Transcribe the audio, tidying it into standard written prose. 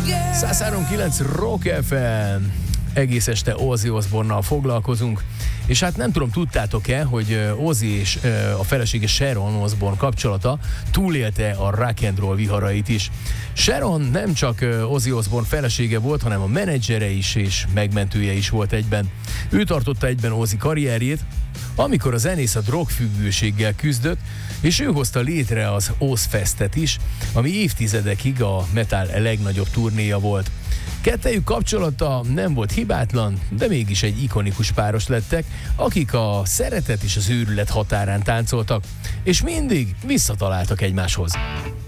103.9 Rock FM. Egész este Ozzy Osbournnal foglalkozunk, és hát nem tudom, tudtátok-e, hogy Ozzy és a felesége Sharon Osbourne kapcsolata túlélte a rock and roll viharait is. Sharon nem csak Ozzy Osbourne felesége volt, hanem a menedzsere is és megmentője is volt egyben. Ő tartotta egyben Ozzy karrierjét, amikor a zenész a drogfüggőséggel küzdött, és ő hozta létre az Ozzfestet is, ami évtizedekig a metal legnagyobb turnéja volt. Kettejük kapcsolata nem volt hibátlan, de mégis egy ikonikus páros lettek, akik a szeretet és az őrület határán táncoltak, és mindig visszataláltak egymáshoz.